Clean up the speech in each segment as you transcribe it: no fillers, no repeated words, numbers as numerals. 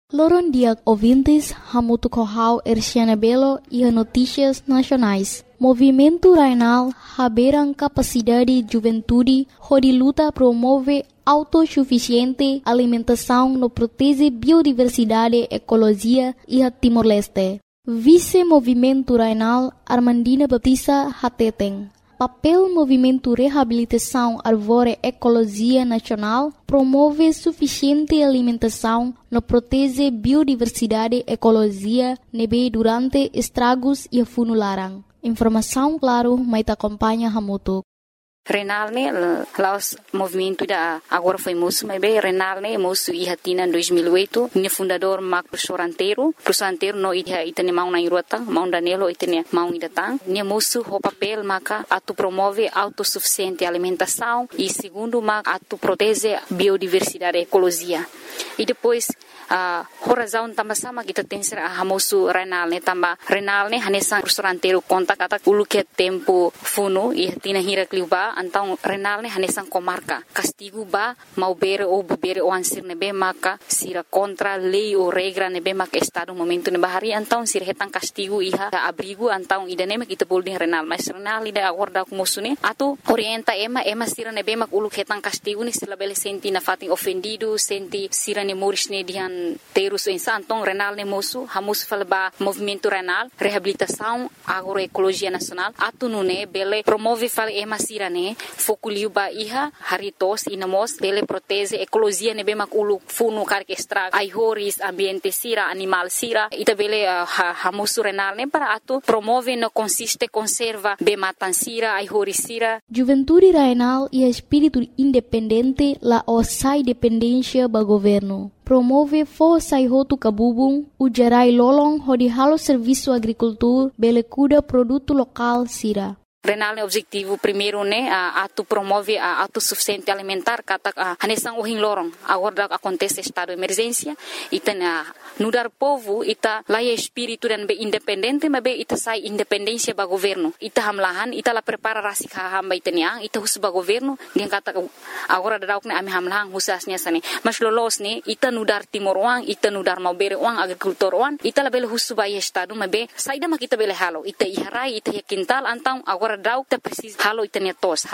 Loron dia ouvintes, Hamutu Kohau Erciana Belo e a Notícias Nacionais. Movimento Rainal haberam capacidade juventude, onde luta promove autossuficiente alimentação no protege biodiversidade, ecologia e a Timor-Leste. Vice-Movimento Rainal Armandina Baptista Hateteng. Papel Movimento Reabilitação Arvore Ecologia Nacional promove suficiente alimentação no protege biodiversidade ecologia nebe durante estragos e funularan. Informação claro, mas acompanha Hamutu. Renal ne laos movimento da agora foi moço, mas bem Renal ne moço e hatina em 2008, ne fundador Mac professor anteiro no itane mau na irota, mau Danilo itane mau idatang, ne moço o papel maca atu promove autossuficiente alimentação e segundo mac atu protege biodiversidade ecologia. E depois a razão também sama kita tem ser a moço Renal ne tamba Renal ne hanesan professor anteiro conta kata ulu que tempo funo e hatina hira kliuba então Renal ne hanesan comarca castigo ba mau bere o ansir nebe maka sira contra lei ou regra nebe maka estado momento ne bahari então sira hetan castigo iha abrigo então idane mak kita boleh Renal mas Renal ida acorda com moço ne atu orienta ema sira nebe mak ulu hetan castigo ni sila bele senti na fatin ofendido senti sira ne moris ne dihan terus então Renal ne moço hamus falba movimento Renal reabilitação agroecologia nacional atu nune bele promove fal ema sira ne fokuliu ba iha haritos inamos bele protege ecologia nebe mak ulu funu karke extra ai horis ambiente sira animal sira ita bele hamusu Renal ne para atu promove no consiste conserva be matan sira ai horis sira. Juventude Rainal e espírito independente la osai dependência ba governo. Promove força e roto cabubung, o gerai lolong hodi halo serviço agricultura, bele cuida produto local sira. Renal ne objetivo primeiro ne atu promove a autossuficiente alimentar kata hanesan ohin lorong agora acontece estado de emergência ita nudar povo ita laia espírito dan be independente mas be ita sai independência ba governo ita hamlahan ita la prepara rasik hamba itania ita hus ba governo dia kata agora dauk ne ami hamlahan husasnya sane mas lolos ne ita nudar timor wang ita nudar mau bere wang agricultor wang ita la bele hus ba estado mas be saida mak ita bele halo ita iharai ita quintal antang agora dauk ta precisa halo itania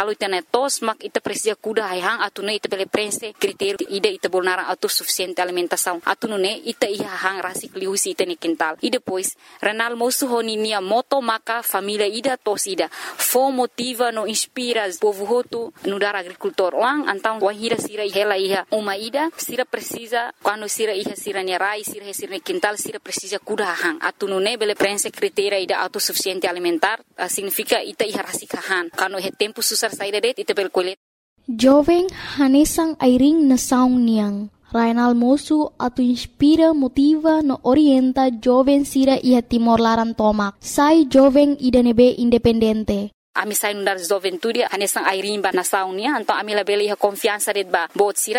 tos mak ita precisa kuda hang atune ita bele prense critério ida ita bolnara autossuficiente alimentação atune ita iha hang rasik liusi itani quintal e depois Renal moço honinia moto maka família ida tos ida fo motiva no inspira povo hotu no dar agricultor wang antang wahira sira hela iha uma ida sira precisa quando sira iha sira rai sira quintal sira precisa kuda hang atune bele prense critério ida autossuficiente alimentar significa ita iha rasik hang kano he tempo susar saída det ita bel kolet jovem hanesang airing na saung niang Rainal moço atu inspira, motiva, no orienta jovem sira iha Timor Laran tomak. Sai jovem ida nebe independente. Ami sai nundar juventude hanesan airimba na saunia então ami la bele iha confiança det ba bot sira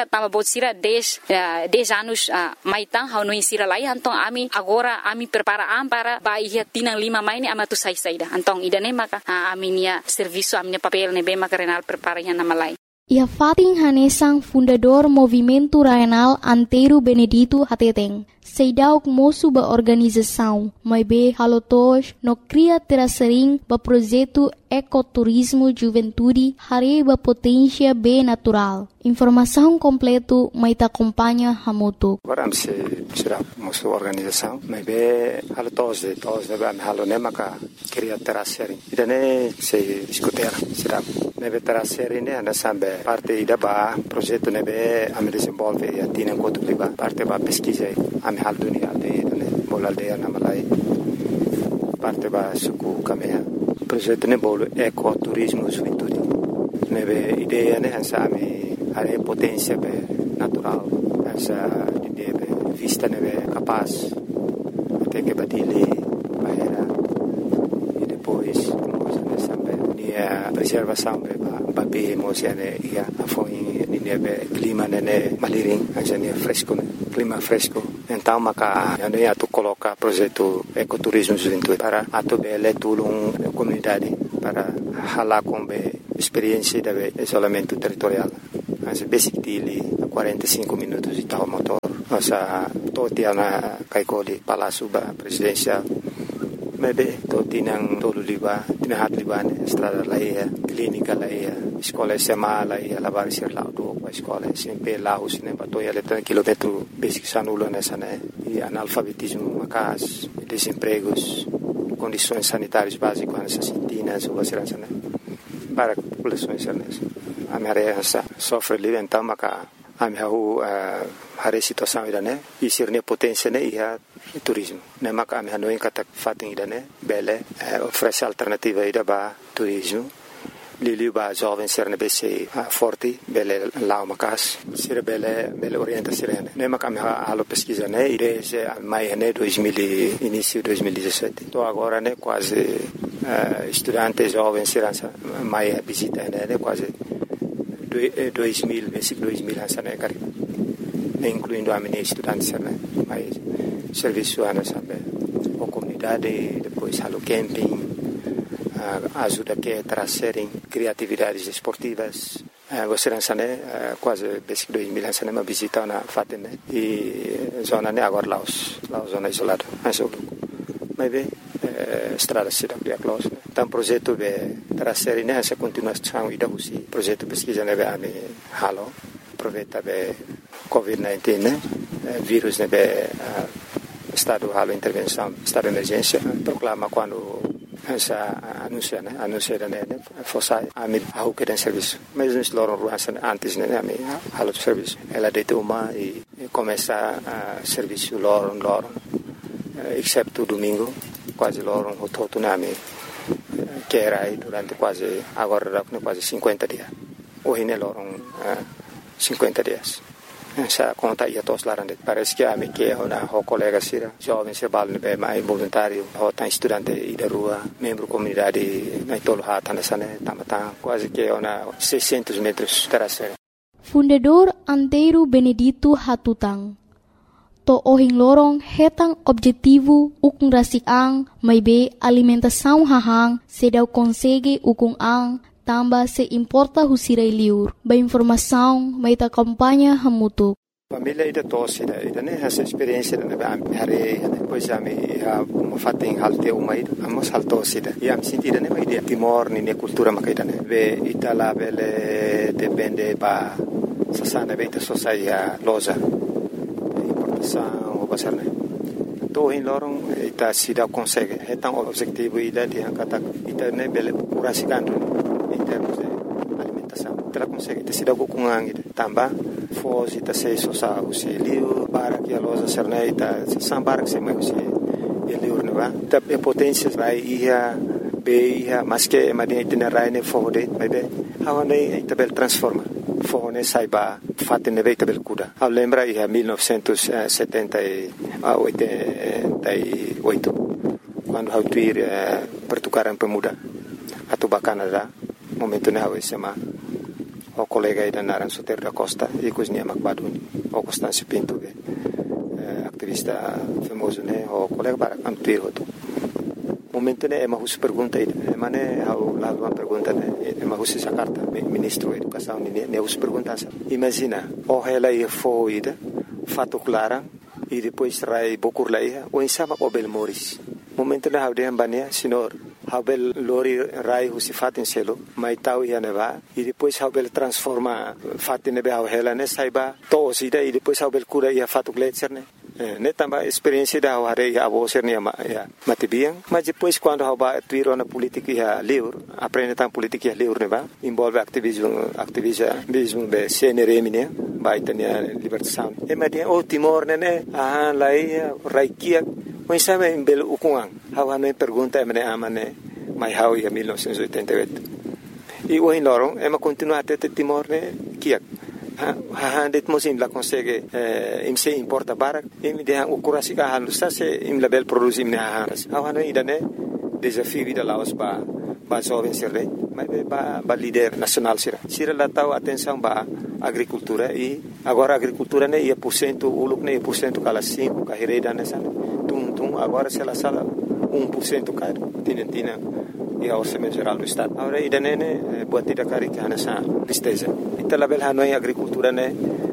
10 anos maitang hau no insira lai então ami agora ami prepara para ba iha tinang 5 maini ama tu sai saida então ida ne maka ami nia serviço ami papel ne be maka Renal prepara iha na malai. Ia Fatin Hanesang fundador Movimento Rainal Anteiro Benedito Hateteng. Seidauk moço ba organização, mas be halotos no cria terasering ba projeto ecoturismo juventude hare ba potência be natural. Informação completo mas ta acompanha Hamutu. Agora se será moço organização, mas be halotos de ba halone maka cria terasering. Idane se escutar será nebe terasering ne ana sambe parte ida ba projeto nebe am desenvolve e atina enquanto liba parte ba pesquisa hal dunia de bola aldeia na Malai parte ba suku kamea projeto ne bolo ecoturismo juventude nebe ideia ne hansami are potência be natural essa ideia be vista nebe capaz até que batile bahera e depois nessa be a preservação be ba be emocione ia foi nebe clima ne maliring essa ne fresco clima fresco então maka ane atu coloca projeto ecoturismo juventude para atu bele tulung comunidade para hala com experiência de isolamento territorial as basic dele 45 minutos de tal motor Nossa totia na kaikoli Palácio Presidencial. Maybe tinang tolo liba, tinahat liba estrada laia, clínica laia, escola SMA laia, lavar ser lá do escola, sempre lá os né, batoia letra quilômetro basic sanulo nessa né, e analfabetismo, macas, desempregos, condições sanitárias básicas nessa sintina, sobre essa né, para a população nessa. A minha área sofre livre então maca a minha a situação ida né, e ser ne potência né, e a turismo. Ne maka ami hanoin kata fating ida ne, bele oferece alternativa ida ba turismo. Lili ba jovem ser ne bese forte, bele lao makas, ser bele orienta sirene. Ne maka ami halo pesquisa ne, desde mai ne 2000 início 2017. Tô agora ne quase estudante jovem ser mai visita ne quase 2000, versículo 2000 hansane kari. Incluindo a minha estudante, mas serviço sabe, a comunidade, depois halo camping, ajuda que trazerem criatividades esportivas. Você né, quase desde 2000 hansane uma visita na Fatene e zona né agora Laos zona isolada, mas bem estrada cidade de Laos. Então projeto de trazer né essa continuação e da projeto pesquisa né be halo aproveita be COVID-19 né vírus né be estado halo intervenção estado de emergência proclama quando essa anuncia né fosse a mim a que tem serviço mas nós loram ruas antes né a mim halo serviço ela deita uma e começa a serviço loram exceto domingo quase loram o todo na mim que era aí durante quase agora quase 50 dias hoje né loram 50 dias. Essa conta ia todos lá parece que a mim que é uma colega sira jovem se balne be mais voluntário ou tá estudante e da rua membro comunidade na tolo hata nessa né tamata quase que é uma 600 metros terraceira. Fundador Antero Benedito Hatutang to ohing lorong hetang objetivo ukung rasik-ang may be alimentação hahang sedau consegue ukung ang tamba se importa husiray liur ba informação may ta kampanya hamutuk. Família ida tosse ida né essa experiência né hari depois a me fating halte umai amos haltosse ida e am sentida né ida timor ni cultura makaida né be itala bele depende ba sasana be ita sociedade loja o pasar né to in lorong ita sida consegue hetang objetivo ida dia kata ita né bele curasikan em termos de alimentação ela consegue ita sida kukungang ida tamba foz ita sei sosa usi liu para que a loja ser né ita sambar que se mai usi liu né va ita potência vai ia be ia mas que madia ita rai né fode vai be hawane ita bel transforma fone saiba fatene veita bel kuda a lembra ia 1988 quando hautuir pertukaran pemuda atau Canada momento ne hawe sema o colega ida naran Soter da Costa e cozinha Macbaduni o Constâncio Pinto activista famoso né o colega para antuir hoto momento ne ema hus pergunta ida mane hau la uma pergunta ne ema hus essa carta ministro da educação ne hus pergunta imagina o ela ia foi ida fato clara e depois rai bokur laia o insama o bel moris momento ne hau de ambania senhor Habel lori rai husi fatin selo mai tau ia neva e depois Habel transforma fatin nebe hela ne saiba to sida e depois Habel cura ia fatu gletser ne tamba experiência da hare ia avoser ne ya matibiang mas depois quando haba tuiro na política ia livre aprende tam política ia livre neva envolve ativismo be CNRM ne vai tenia libertação e madia o Timor ne lai raikia mas sabe em belo ukungang hawa no pergunta emane amane mai hau ia 1988 e o em lorong ema continua até Timor ne kiak ha det mosim la consegue im se importa barak im de o kurasi ka halu sa se im label produzim ne hawa no idane desafio da Laos ba jovem serre mas ba líder nacional sira la tau atenção ba agricultura e agora agricultura ne ia % uluk ne % kala 5 kahireda nessa tum agora se la sala 1% caro tinentina e a orçamento geral do estado agora ida ne buatida cari que nessa listeza ita label hanoi agricultura ne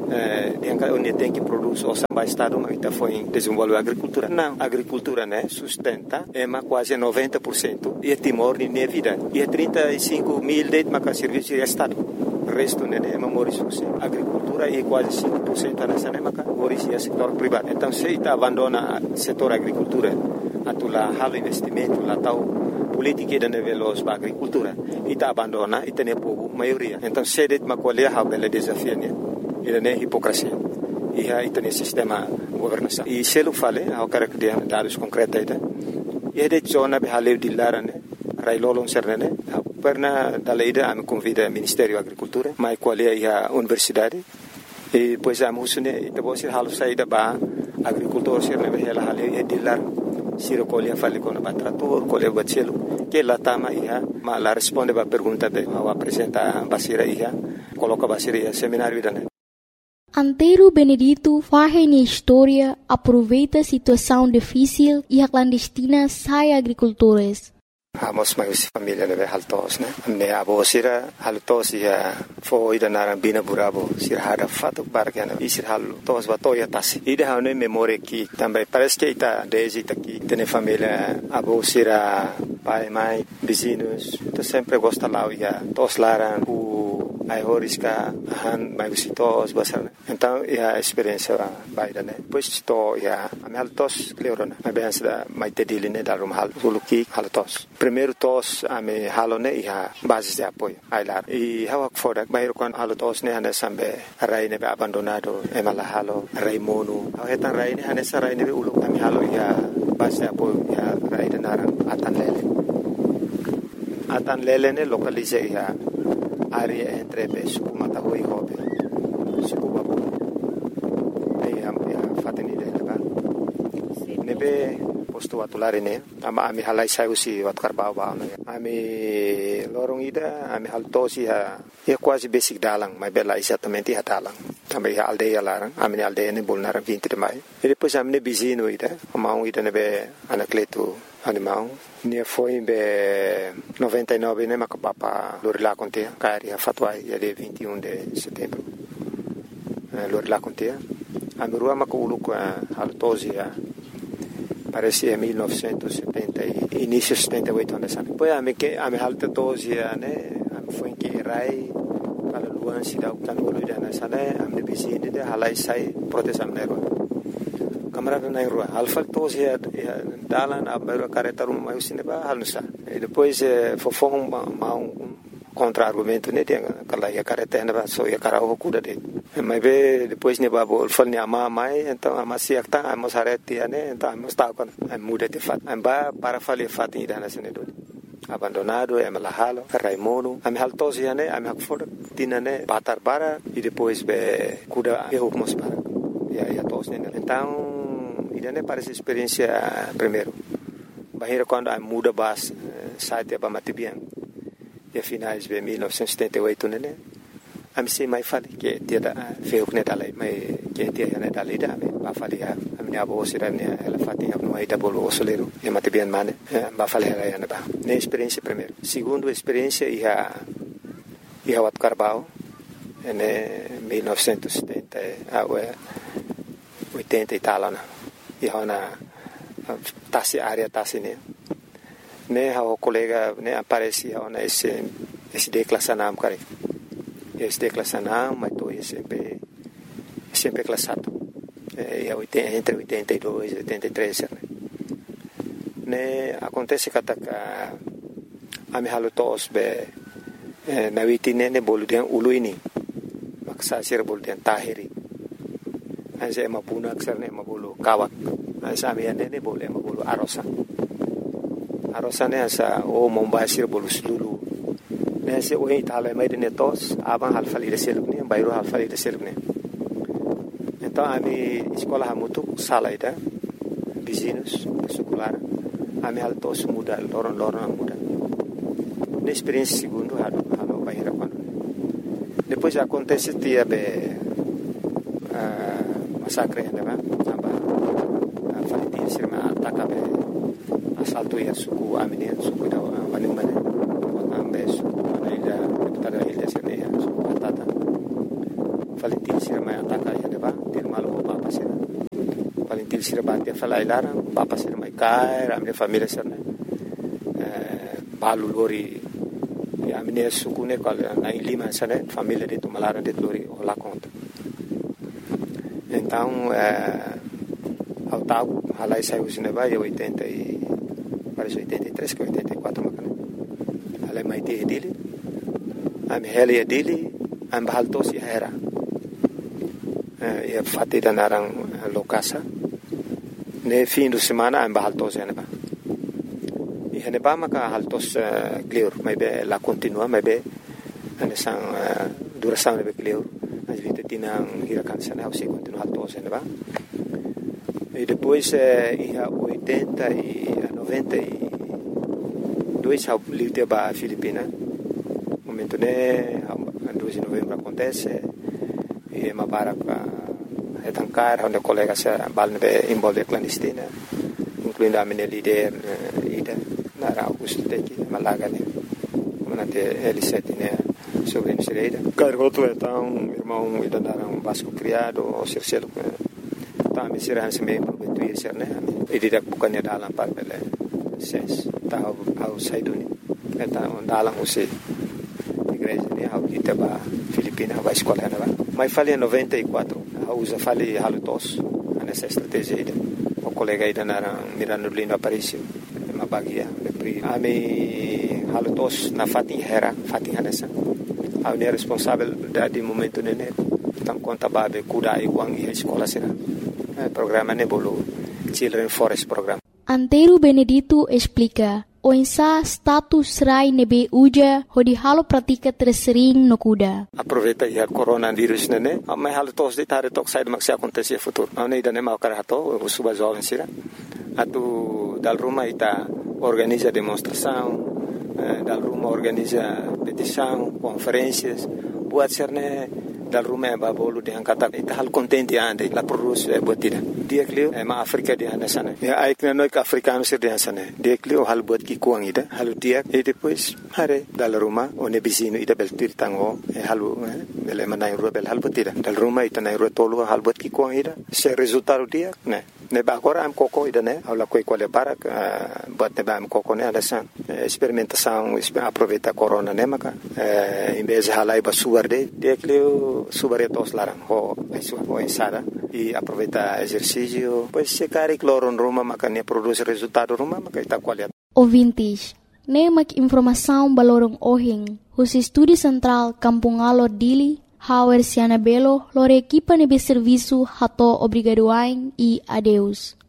onde tem que produzir o samba estado, mas está foi desenvolver a agricultura. Não, a agricultura, né, sustenta, quase 90%. E Timor, nem é vida. E 35 mil de serviço de estado. O resto, né, é memorização. A agricultura é quase 5% nessa, né, é setor privado. Então, se está abandona o setor agricultura, atula halo investimento, lá tal política de nível da agricultura, e está abandona, e tem pouco maioria. Então, se de uma colher, há bela desafio, né? Ele é hipocrisia. E aí tem sistema governação. E se eu falei, eu quero que dê dados concretos aí, e é de zona de haleu de lara, né? Railolong serne, perna da leida a me convida ao Ministério da Agricultura, mas qual é a universidade? E depois a musune, depois se halo saída ba agricultor serne ela haleu é de lar. Siro colher fale com o trator, colher o bacelo, que lá tama ia, mas lá responde a pergunta de ao apresentar a basira ia, coloca a basira ia seminário da né. Antero Benedito faz na história, aproveita a situação difícil e a clandestina sai agricultores. Amos mais família né haltos né me abo sira haltos ia foi da narambina burabo sira hada fato bargana e sira haltos batoya tasi ida hane memória que também parece que está desde aqui tem família abo sira pai mãe vizinhos tu sempre gosta lá ia tos laran ai horiska han mai visitos basar então a experiência vai da né depois to ia a haltos cleorona a bem da mai tedili né da rum hal suluki haltos primeiro tos a me halone ia base de apoio ai lá e hawak fodak bairo kon haltos ne hane sambe rai ne abandonado emala halo rai monu hetan rai ne hane sarai ne ulu ami halo ia base de apoio ia rai de naran atan lele ne localize ia área entre suku matahui hobe suku babu am fateni de leba nebe posto atulare ne ami halai sausi wat karbau ba ami lorong ida ami haltosi ha quase basic dalang mai bela exatamente ha dalang também ha aldeia larang ami aldeia ne bolnar 20 de mai e depois ami ne bizino ida amau ida nebe anacleto animal ne foi em 99 né macapapa lorila contea cari a fatwa ia de 21 de setembro lorila contea a merua maculu com a altosia parecia 1970 início 78 anos depois a me alta tosia né foi em que rai para luan sida utan lorila na sana a me bizine de halai sai proteção nero camarada na rua alfa tos ya dalan abero careta rum mai usine ba halnusa e depois fofong ma contra argumento ne tem aquela ya careta na so ya cara o cuda de mas be depois ne babo fal ne ama mai então ama si acta amos arete ne então amos ta con muda de fat amba para fale fat ida na sene do abandonado é malahalo raimono am haltos ya ne am hakfor tinane patar bara e depois be cuda eu mos para ya tos ne então idane parece experiência primeiro bahira quando a muda bas site ba matibian e finais de 1978 né am se mai fale que dia da feu ne dalai mai que dia ne dalai da ba fale a minha avó sira ne ela fatinha no aí da bolo osoleiro e matibian mane ba fale ela ne ba ne experiência primeiro segundo experiência ia wat carbau ne 1970 80 e tal né e hona tasi área tasi ne o colega ne aparecia ona esse declassanam cara esse declassanam mas tô sempre classado entre 82 e 83 ne acontece que a me halutos be na vitine ne boludian uluini maksa sir boludian tahiri anse mapuna aksarne mabulu kawak ansa miane ne boleh mabulu arosane asa o mombasir bolu sulu ne se o itala mai de netos aban halfali de selukne bayro halfali de selukne então ami escola hamutu salaida vizinhos secular ami haltos muda loron muda ne experiência segundo halo bayra quando depois acontece dia be massacre né aba falitin sirma atakabe assalto ya suku amine suku da wanimane ambe suku ida tada ilda sirne suku atata falitin sirma atak sirabati a falar lá, papa ser mai cair, a minha família ser né, balu lori, a minha suku né, qual na Lima ser né, família de Tumalara de lori lá conta. Então, ao tal, lá saiu o cinema em 80 e parece 83 que 84 macana. Ela mai te dele, a minha heli dele, a bahaltos e era. E fatti da narang lokasa ne fim de semana em bahaltos e neba e neba maka haltos clear mai be la continua mai be anesang duração nebe clear as vite tinang hirakan sana o se continua haltos e neba e depois ia 80 e 92 ao livre ba Filipina momento ne 2 de novembro acontece e mabarak etankar onde colegas balne involve clandestina incluindo a minha líder ida na Augusto teki Malaga né manate L7 né sobre Nicereira cargoto então irmão ida na Vasco criado o Circelo tá me será se me prometuir ser né e didak bukannya dalam part bele ses tá ao saiduni então dalam usi igreja né ao kita ba Filipina vai escola né mas falei em 94 usa falei halutos nessa estratégia aí o colega aí na Miranda Lindo apareceu uma bagia a me halutos na fatin nessa a minha responsável de momento nene tam conta babe kuda e wang e escola será programa nebolo Children Forest Program. Antero Benedito explica o insa status rai nebe uja hodi halo pratika tersering no kuda. Aproveita ia coronavírus nene, mas halo tos de tare tok sai maksi acontecer futuro. Ana ida nema karato, o suba jovem sira. Atu dal Roma ita organiza demonstração, dal Roma organiza petição, conferências, buat serne dal Roma babolo de angkata ita hal contente ande la produz botida. Dia klio ma Afrika di ana sana. Ya ai kna noi ka africano sir di sana. Dia klio hal bot ki kuang ida, hal dia e depois hare dal Roma one bisino ida bel tirtango halu bele manai ro bel hal botida. Dal Roma ita nai ro tolu hal bot ki kuang ida. Se resultado dia ne ba agora am coco ida ne aula coi quale barak bot ne ba am coco ne alasan experimentação aproveita corona ne maka em vez halai ba suarde dia klio subaretos larang ho ensada e aproveita exercício pois se cari cloro em Roma maka ne produz resultado Roma maka ita qualidade. Ouvintes, nemak informação balorong ohing, os estúdio central Kampung Alor Dili, Hauer Siana Belo, lore equipa nebe serviço hato obrigadoain e adeus.